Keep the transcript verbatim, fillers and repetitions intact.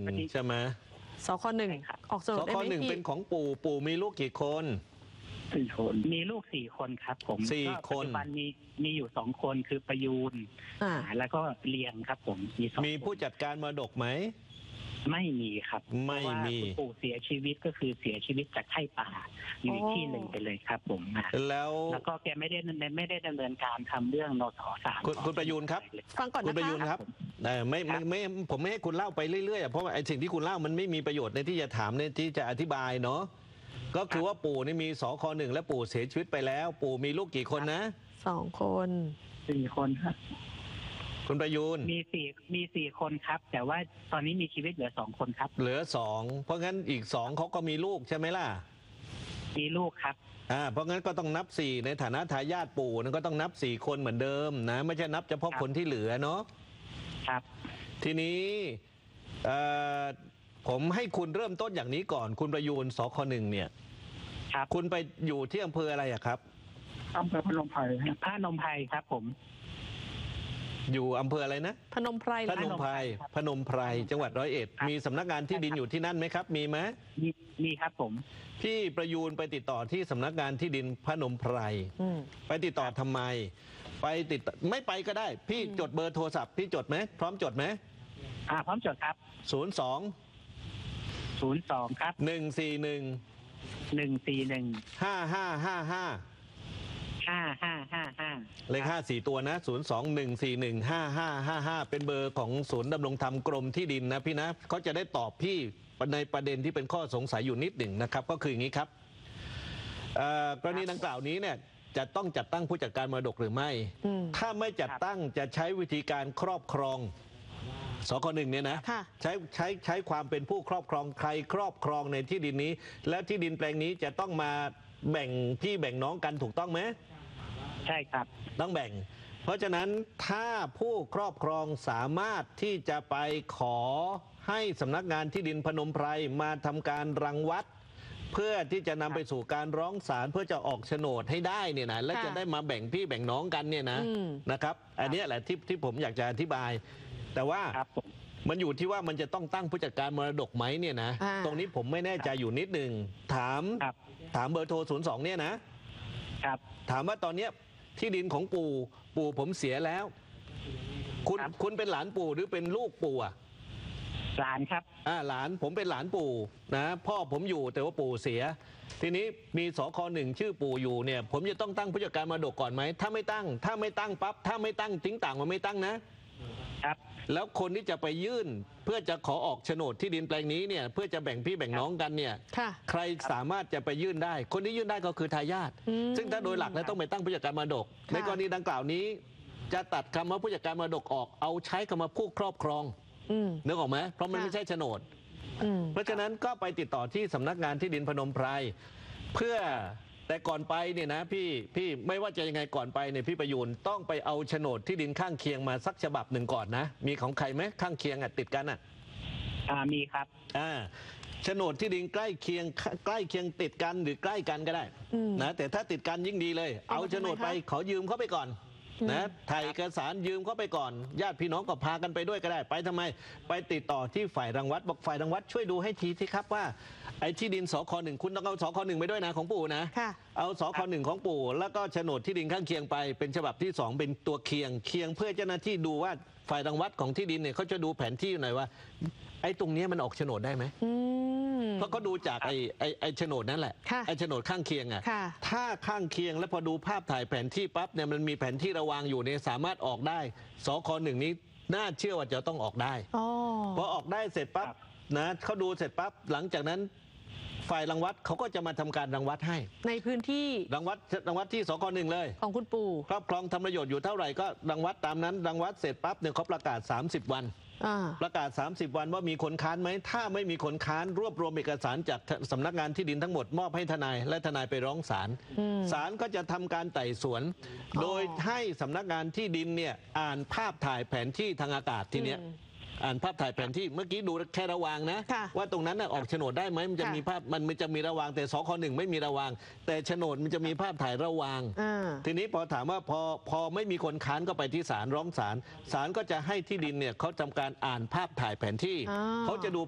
ใช่ไหมสคหนึ่งออกโฉนสดได้คไหมหนึ่งพี่เป็นของปู่ปู่มีลูกกี่คนสี่คนมีลูกสี่คนครับผมสี่คนปัจจุบันมีมีอยู่สองคนคือประยูนอ่าแล้วก็เลียงครับผมมีสองมีผู้จัดการมรดกไหมไม่มีครับไม่มีเพราะว่าคุณปู่เสียชีวิตก็คือเสียชีวิตจากไข้ป่าอยู่อีกที่หนึ่งไปเลยครับผมอ่ะแล้วแล้วก็แกไม่ได้ไม่ได้ดำเนินการทำเรื่องนสสามคุณคุณประยูนครับฟังก่อนคุณนะประยูนคะครับเอ่อไม่ไม่ไม่ผมไม่ให้คุณเล่าไปเรื่อยๆอ่ะเพราะว่าไอ้สิ่งที่คุณเล่ามันไม่มีประโยชน์ในที่จะถามในที่จะอธิบายเนาะก็คือว่าปู่นี่มีสคหนึ่งและปู่เสียชีวิตไปแล้ว ปู่มีลูกกี่คนนะสองคนสี่คนครับคุณประยูนมีสี่มีสี่คนครับ แต่ว่าตอนนี้มีชีวิตเหลือสองคนครับเหลือสองเพราะงั้นอีกสองเขาก็มีลูกใช่ไหมล่ะมีลูกครับอ่าเพราะงั้นก็ต้องนับสี่ในฐานะทายาทปู่นั้นก็ต้องนับสี่คนเหมือนเดิมนะไม่ใช่นับเฉพาะคนที่เหลือเนาะครับทีนี้เอ่อผมให้คุณเริ่มต้นอย่างนี้ก่อนคุณประยูนสคหนึ่งเนี่ยครับคุณไปอยู่ที่อำเภออะไรอะครับอำเภอพนมไพรพระนมไพรครับผมอยู่อำเภออะไรนะพนมไพรพนมไพรพนมไพรจังหวัดร้อยเอ็ดมีสำนักงานที่ดินอยู่ที่นั่นไหมครับ มีไหมมีมีครับผมพี่ประยูนไปติดต่อที่สำนักงานที่ดินพนมไพรอืมไปติดต่อทำไม ไปติดต่อไม่ไปก็ได้ พี่จดเบอร์โทรศัพท์พี่จดไหมพร้อมจดไหมอ่าพร้อมจดครับศูนย์สองศูนย์สองครับหนึ่งสี่หนึ่งหนึ่งสี่หนึ่งห้าห้าห้าห้าห้าห้าห้าห้าเลขห้าสี่ตัวนะศูนย์สองหนึ่งสี่หนึ่งห้าห้าห้าห้าเป็นเบอร์ของศูนย์ดำรงธรรมกรมที่ดินนะพี่นะเขาจะได้ตอบพี่ในประเด็นที่เป็นข้อสงสัยอยู่นิดหนึ่งนะครับ ก็คืออย่างนี้ครับเอ่อกรณีดังกล่าวนี้เนี่ยจะต้องจัดตั้งผู้จัดการมรดกหรือไม่อืมถ้าไม่จัดตั้งจะใช้วิธีการครอบครองสคหนึ่งเนี่ยนะค่ะใช้ใช้ใช้ความเป็นผู้ครอบครองใครครอบครองในที่ดินนี้ และที่ดินแปลงนี้จะต้องมาแบ่งพี่แบ่งน้องกันถูกต้องไหมใช่ครับต้องแบ่ง เพราะฉะนั้นถ้าผู้ครอบครองสามารถที่จะไปขอให้สำนักงานที่ดินพนมไพรมาทำการรังวัด เพื่อที่จะนำไปสู่การร้องศาลเพื่อจะออกโฉนดให้ได้เนี่ยนะและค่ะจะได้มาแบ่งพี่แบ่งน้องกันเนี่ยนะอืมนะครับ อันเนี้ยแหละที่ที่ผมอยากจะอธิบาย แต่ว่าครับผมมันอยู่ที่ว่ามันจะต้องตั้งผู้จัดการมรดกไหมเนี่ยนะอ่าตรงนี้ผมไม่แน่ใจอยู่นิดหนึ่งถามครับถามเบอร์โทรศูนย์สองเนี่ยนะครับถามว่าตอนเนี้ยที่ดินของปู่ปู่ผมเสียแล้ว คุณครับคุณเป็นหลานปู่หรือเป็นลูกปู่อ่ะหลานครับอ่าหลานผมเป็นหลานปู่นะพ่อผมอยู่แต่ว่าปู่เสีย ทีนี้มีสคหนึ่งชื่อปู่อยู่เนี่ย ผมจะต้องตั้งผู้จัดการมรดกก่อนไหมถ้าไม่ตั้ง ถ้าไม่ตั้งปั๊บถ้าไม่ตั้งทิ้งต่างมันไม่ตั้งนะครับแล้วคนที่จะไปยื่นเพื่อจะขอออกโฉนดที่ดินแปลงนี้เนี่ยเพื่อจะแบ่งพี่แบ่งน้องกันเนี่ยค่ะใครสามารถจะไปยื่นได้ คนที่ยื่นได้ก็คือทายาทอืมซึ่งถ้าโดยหลักแล้วต้องไปตั้งผู้จัดการมรดกค่ะในกรณีดังกล่าวนี้ จะตัดคำว่าผู้จัดการมรดกออก เอาใช้คำว่าผู้ครอบครองอืมนึกออกไหมเพราะมันค่ะไม่ใช่โฉนดอืมเพราะฉะนั้นก็ไปติดต่อที่สำนักงานที่ดินพนมไพรเพื่อแต่ก่อนไปเนี่ยนะพี่พี่ไม่ว่าจะยังไงก่อนไปเนี่ยพี่ประยูนต้องไปเอาโฉนดที่ดินข้างเคียงมาสักฉบับหนึ่งก่อนนะ มีของใครไหมข้างเคียงอ่ะติดกันอ่ะอ่ามีครับอ่าโฉนดที่ดินใกล้เคียงใกล้เคียงติดกันหรือใกล้กันก็ได้อืมนะแต่ถ้าติดกันยิ่งดีเลยเอาเอามาโฉนดทำไมคะไปขอยืมเขาไปก่อนนะถ่ายเอกสารยืมเขาไปก่อน ญาติพี่น้องก็พากันไปด้วยก็ได้ ไปทำไมไปติดต่อที่ฝ่ายรังวัดบอกฝ่ายรังวัดช่วยดูให้ทีที่ครับว่าไอ้ที่ดินสคหนึ่งคุณต้องเอาสคหนึ่งไปด้วยนะของปู่นะค่ะเอาสคหนึ่งของปู่แล้วก็โฉนดที่ดินข้างเคียงไปเป็นฉบับที่สองเป็นตัวเคียงเคียงเพื่อเจ้าหน้าที่ดูว่าฝ่ายรังวัดของที่ดินเนี่ยเขาจะดูแผนที่หน่อยว่าไอ้ตรงเนี้ยมันออกโฉนดได้ไหมอืมเพราะเขาดูจากไอ้ไอ้ไอ้โฉนดนั่นแหละค่ะไอ้โฉนดข้างเคียงอ่ะค่ะถ้าข้างเคียงแล้วพอดูภาพถ่ายแผนที่ปั๊บเนี่ยมันมีแผนที่ระวางอยู่เนี่ยสามารถออกได้สคหนึ่งนี้น่าเชื่อว่าจะต้องออกได้อ๋อพอออกได้เสร็จปั๊บครับนะเขาดูเสร็จปั๊บหลังจากนั้นฝ่ายรังวัดเขาก็จะมาทำการรังวัดให้ในพื้นที่รังวัดรังวัดที่สคหนึ่งเลยของคุณปู่ครอบครองทำประโยชน์อยู่เท่าไหร่ก็รังวัดตามนั้นรังวัดเสร็จปั๊บเนี่ยเขาประกาศสามสิบวันอ่าประกาศ สามสิบ วันว่ามีคนค้านไหม ถ้าไม่มีคนค้านรวบรวมเอกสารจากสำนักงานที่ดินทั้งหมดมอบให้ทนาย และทนายไปร้องศาลอืมศาลก็จะทำการไต่สวนอ๋อโดยให้สำนักงานที่ดินเนี่ยอ่านภาพถ่ายแผนที่ทางอากาศทีเนี้ยอืมอ่านภาพถ่ายแผนที่เมื่อกี้ดูแค่ระวางนะค่ะว่าตรงนั้นน่ะออกโฉนดได้ไหมมันจะค่ะมีภาพมันมันจะมีระวางแต่สคหนึ่งไม่มีระวาง แต่โฉนดมันจะมีภาพถ่ายระวางอ่าทีนี้พอถามว่าพอพอไม่มีคนค้านก็ไปที่ศาลร้องศาลศาลก็จะให้ที่ดินเนี่ยเขาทำการอ่านภาพถ่ายแผนที่อ๋อเขาจะดู